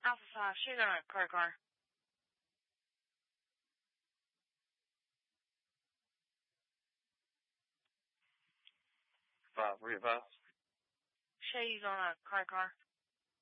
Alpha 5, shoot on a car. 5, readvise. Shady's on a car.